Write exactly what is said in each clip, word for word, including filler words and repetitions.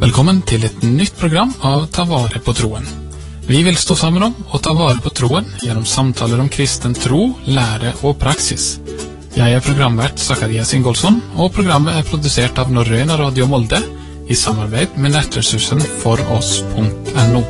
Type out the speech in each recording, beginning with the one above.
Velkommen til et nytt program av Ta vare på troen. Vi vil stå sammen om og ta vare på troen gjennom samtaler om kristen tro, lære og praksis. Jeg er programvert Zacharias Ingolson, og programmet er produsert av Norrøna Radio Molde i samarbeid med nettressursen for oss punkt no.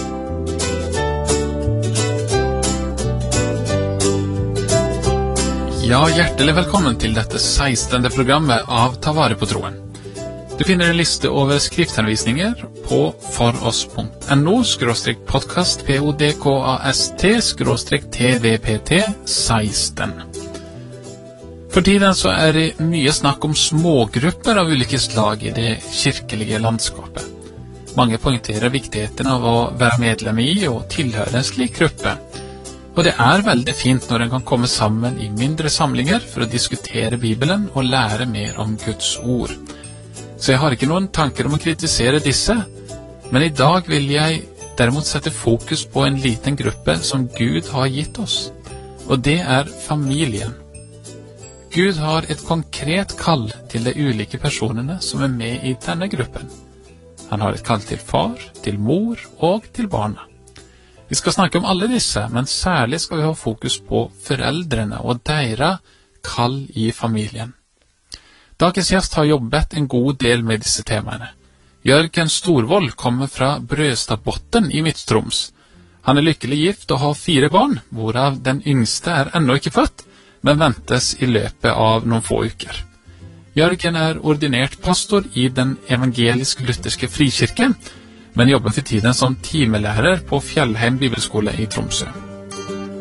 Ja, hjertelig velkommen til dette sekstende programmet av Ta vare på troen. Du finner en liste over skrifthenvisninger på foross punkt no skråstrek podcast podcast skråstrek tvpt seksten. For tiden så er det mye snakk om smågrupper av ulike slag i det kirkelige landskapet. Mange poengterer viktigheten av å være medlem i og tilhøre en slik gruppe. Og det er veldig fint når en kan komme sammen i mindre samlinger for å diskutere Bibelen og lære mer om Guds ord. Så jeg har ikke noen tanker om å kritisere disse, men i dag vil jeg derimot sette fokus på en liten gruppe som Gud har gitt oss, og det er familien. Gud har et konkret kall til de ulike personene som er med i denne gruppen. Han har et kall til far, til mor og til barna. Vi skal snakke om alle disse, men særlig skal vi ha fokus på foreldrene og deres kall i familien. Dagens gjest har jobbet en god del med disse temaene. Jørgen Storvold kommer fra Brøstadbotn i Midt-Troms. Han er lykkelig gift og har fire barn, hvorav den yngste er ennå ikke født, men ventes i løpet av noen få uker. Jørgen er ordinert pastor i den evangelisk-lutherske frikirke, men jobber for tiden som timelærer på Fjellheim Bibelskole i Tromsø.